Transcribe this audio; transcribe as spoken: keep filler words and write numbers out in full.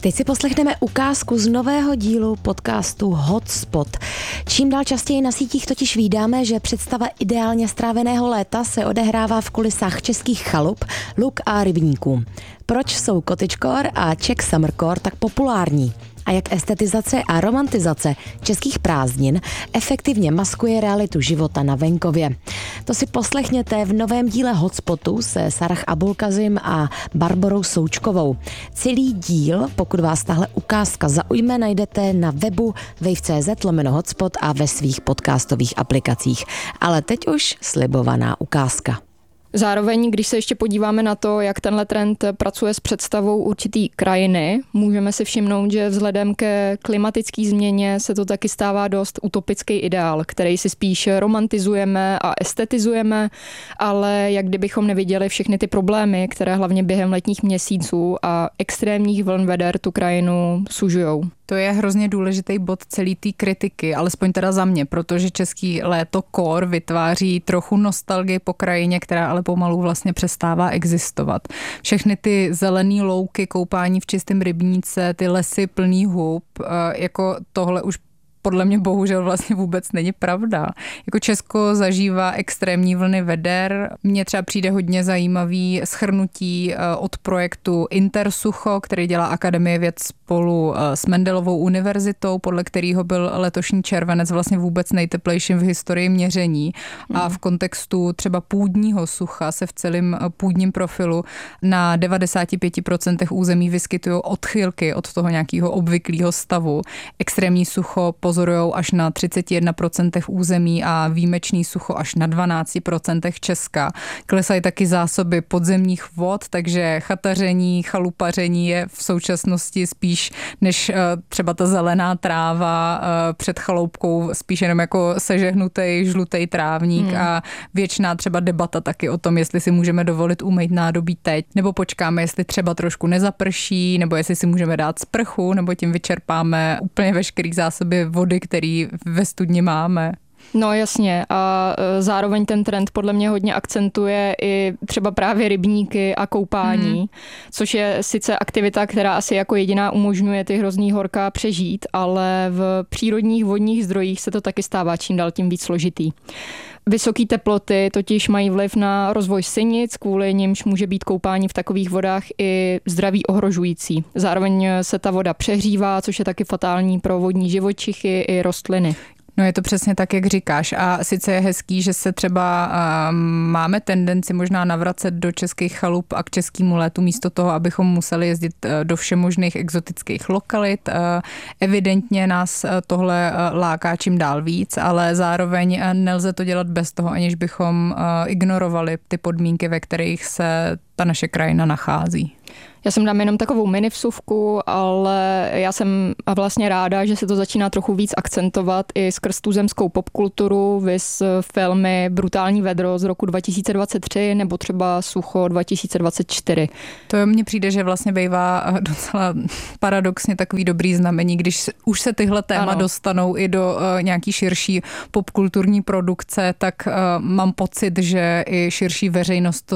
Teď si poslechneme ukázku z nového dílu podcastu Hotspot. Čím dál častěji na sítích totiž vídáme, že představa ideálně stráveného léta se odehrává v kulisách českých chalup, luk a rybníků. Proč jsou cottagecore a Czech summercore tak populární? A jak estetizace a romantizace českých prázdnin efektivně maskuje realitu života na venkově. To si poslechněte v novém díle Hotspotu se Sarah Abulkazim a Barborou Součkovou. Celý díl, pokud vás tahle ukázka zaujme, najdete na webu wave tečka cé zet lomeno hotspot a ve svých podcastových aplikacích. Ale teď už slibovaná ukázka. Zároveň, když se ještě podíváme na to, jak tenhle trend pracuje s představou určitý krajiny, můžeme si všimnout, že vzhledem ke klimatické změně se to taky stává dost utopický ideál, který si spíš romantizujeme a estetizujeme, ale jak kdybychom neviděli všechny ty problémy, které hlavně během letních měsíců a extrémních vln veder tu krajinu sužujou. To je hrozně důležitý bod celý té kritiky, alespoň teda za mě, protože český léto core vytváří trochu nostalgii po krajině, která ale pomalu vlastně přestává existovat. Všechny ty zelený louky, koupání v čistém rybníce, ty lesy plný hub, jako tohle už podle mě bohužel vlastně vůbec není pravda. Jako Česko zažívá extrémní vlny veder. Mně třeba přijde hodně zajímavý shrnutí od projektu Intersucho, který dělá Akademie věd spolu s Mendelovou univerzitou, podle kterého byl letošní červenec vlastně vůbec nejteplejším v historii měření. Mm. A v kontextu třeba půdního sucha se v celém půdním profilu na devadesát pět procent území vyskytují odchylky od toho nějakého obvyklého stavu. Extrémní sucho pozorujou až na třicet jedna procent území a výjimečný sucho až na dvanáct procent Česka. Klesají taky zásoby podzemních vod, takže chataření, chalupaření je v současnosti spíš než třeba ta zelená tráva před chaloupkou, spíš jenom jako sežehnutý žlutý trávník hmm. a věčná třeba debata taky o tom, jestli si můžeme dovolit umýt nádobí teď, nebo počkáme, jestli třeba trošku nezaprší, nebo jestli si můžeme dát sprchu, nebo tím vyčerpáme úplně veškerý zásoby vody, který ve studni máme. No jasně a zároveň ten trend podle mě hodně akcentuje i třeba právě rybníky a koupání, hmm. což je sice aktivita, která asi jako jediná umožňuje ty hrozný horka přežít, ale v přírodních vodních zdrojích se to taky stává čím dál tím víc složitý. Vysoké teploty totiž mají vliv na rozvoj sinic, kvůli nimž může být koupání v takových vodách i zdraví ohrožující. Zároveň se ta voda přehřívá, což je taky fatální pro vodní živočichy i rostliny. No je to přesně tak, jak říkáš. A sice je hezký, že se třeba uh, máme tendenci možná navracet do českých chalup a k českému létu místo toho, abychom museli jezdit uh, do všemožných exotických lokalit. Uh, evidentně nás uh, tohle uh, láká čím dál víc, ale zároveň uh, nelze to dělat bez toho, aniž bychom uh, ignorovali ty podmínky, ve kterých se ta naše krajina nachází. Já jsem dám jenom takovou mini vsuvku, ale já jsem vlastně ráda, že se to začíná trochu víc akcentovat i skrz tuzemskou popkulturu, viz filmy Brutální vedro z roku dva tisíce dvacet tři nebo třeba Sucho dva tisíce dvacet čtyři. To mně přijde, že vlastně bývá docela paradoxně takový dobrý znamení, když už se tyhle téma ano. dostanou i do uh, nějaký širší popkulturní produkce, tak uh, mám pocit, že i širší veřejnost to